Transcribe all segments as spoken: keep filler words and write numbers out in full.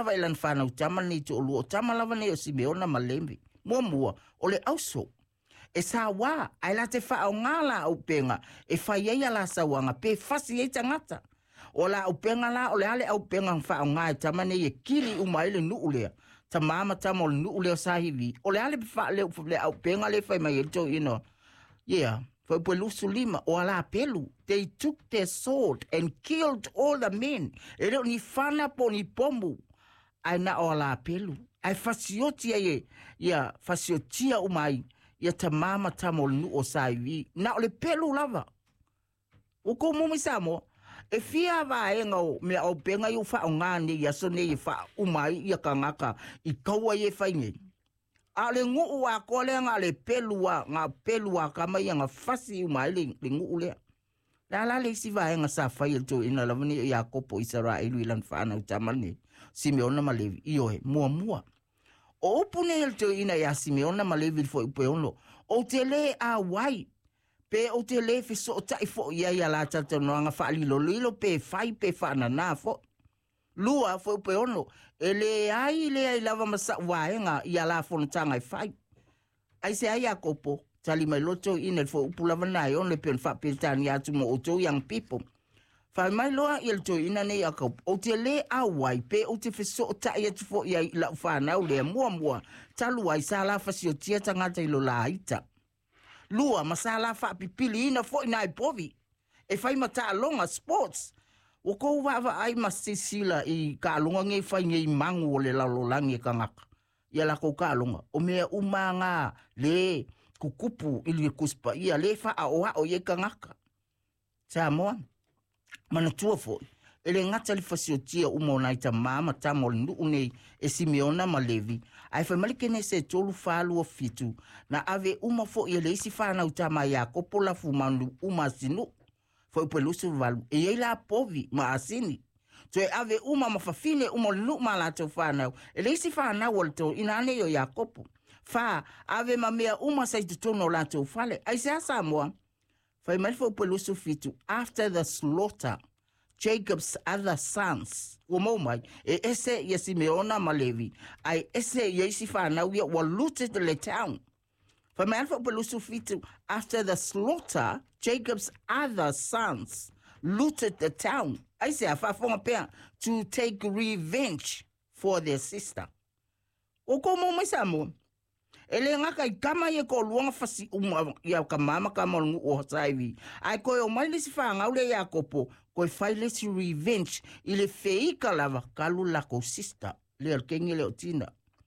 lava ilan whanau tama ni tu olu o tama lava ni o Simeona Malevi. Mua mua, o le auso. E sa wā, ai la te whao ngāla au penga, e whai eia la sa wanga, pe fasi e tangata. O la au penga la, o le ale au penga whao ngā e tama ni e kiri umaile nuu lea. Ta mama tama o le nuu lea sahivi. O le ale pe wha leo le au penga le whai mai e to ino. Yeah, whai pue lusu lima, o ala pelu. They took their sword and killed all the men. E reo ni whana po ni pomu. Ai na o ala pelu. Ai fasiotia ye, ia fasiotia umai. Ia ta mama tamo nu o saivi. Na o le pelu lava. O ko mumi samo. E fia va e ngau me au penga i ufa o ngani ia so ne i fa umai ia kangaka. I kaua ye whainge. A le ngu ua kole nga le pelua. Nga pelua kama ia nga fasi umai le, le ngu lea. La la le si va e nga sa whai to ina lavani i a kopo Israelu ilan whanau tamane. Simeona Malevi. Ioe mua mua. O opune el to ina ya Simeona Malevi fo upe ono. O te le a wai. Pe o te le fi so tai fo ia ia la tata noanga whaali lo lilo pe fai pe whaana nā fo. Lua fo upe ono. E le ai le ai lava masa waenga ia la fo tanga i fai. Ai se ai a kopo. Tali mai loto ina fo upu lava nai on le pen wha petani atu mo o to young people. Whai mai loa i to ina nei a kaup. O te le a wai pe o te fiso tai atu fo ia la whanau lea mua mua. Talu ai sa la fasi o tia tangata ilo la aita. Lua masa la wha pipili ina fo ina i povi. E whai mata alonga sports. O kou wawa ai masisila i ka alonga nge whai nge mangu o le lalolangi e ka ngaka. Ia la kou ka alonga. O mea umanga le kukupu ili kuspa. Ia le wha a oa o ye ka ngaka. Sa moa. Mana tua fo. Ele ngata li fasio tia umo na ita mama tamo le nuu nei e Simeona Malevi. Ai whai malikene se tolu whalu o fitu. Na ave uma fo i ele isi whanau tama ia kopola fumanu uma sinu. Fo upe lusu valu. E ei la povi ma asini. So e ave uma mafafine umo le nuu ma la tau whanau. Ele isi whanau o le tau ina ane yo ia kopo. Fa ave ma mea uma sa i tutono la tau whale. Ai se asa moa. Fai malifo upe lusu fitu. After the slaughter, Jacob's other sons, umomai, e ese ye Simeona Malevi, ai ese ye isi whanau ia wa looted the town. Fai malifo upe lusu fitu. After the slaughter, Jacob's other sons looted the town. Ai se a whafonga pea to take revenge for their sister. O ko momai sa mo. Ele ngaka i kama ye ko luanga fasi uma ya ka mama ka mo o saivi. Ai ko o mai lisi fa ngaule ya kopo ko fai lisi revenge ile fei ka lava kalu la ko sister le kengi le otina.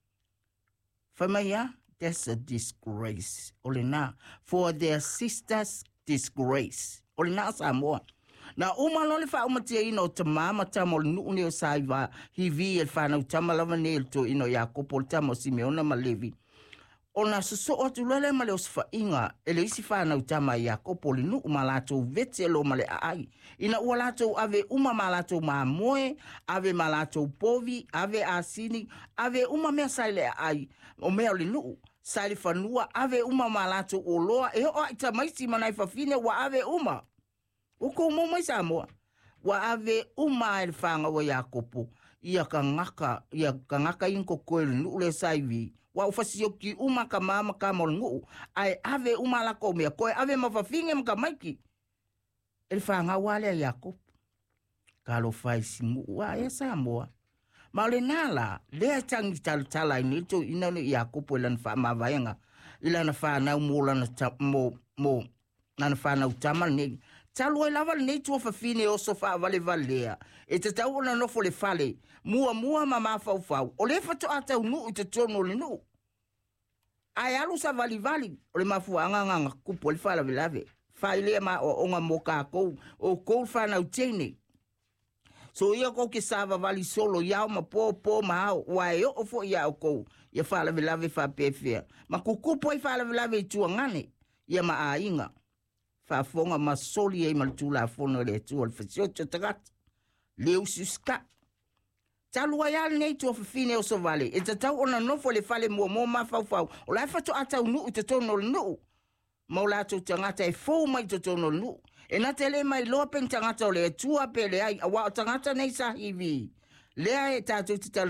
Famaya, that's a disgrace. Olena for their sister's disgrace. Olena Samoa. Na uma no le fa uma tia ino te mama tamo nu ne o saiva hivi el fa na tama lava ne to ino ya kopo tamo Simeona Malevi. Ona suso o tulele male o sfa inga ele isi fa na utama ya kopoli nu umalato vete lo male ai ina walato ave uma malato ma moe ave malato povi ave asini ave uma me sale ai o me oli nu sale fanua ave uma malato o loa e o ita maisi manai fa fine wa ave uma o ko mo mai samo wa ave uma el fanga wa yakopo ia kangaka ia kangaka inko ko nu le saivi wa ufasio ki uma ka mama ka molngu ai ave uma la ko me ko ave ma fafinge mka maiki el fanga wale Jacob kalo fai singu wa esa moa male nala le tangi tal tala ni to ina ni Jacob lan fa ma vaenga ila na fa na mo la na mo mo na fa na utamal ni talo lava ni to fafine o so fa vale valea e te tau na no fole fale mua mua mama fa fa o le fa to ata nu te tono le nu ai alu sa vali vali o le mafu anga nga kupo le fala velave fa ile ma o nga moka ko o ko fa na utene so ia ko ke sava vali solo ya ma po po ma wa yo o fo ya ko ia fala velave fa pefe ma kukupo i fala velave tu ngane ia ma ainga fa fonga masoli e maltula fono le tu al fasio tagat le usiska talua ya nei tu fine o so vale e tau ona no fo le fale mo mo ma fa fa o la fa to ata nu te tono nu mo la tu tangata e fo mai te tono nu e na tele mai lo pen tangata le tu apele ai wa tangata nei sa hivi le ai ta tu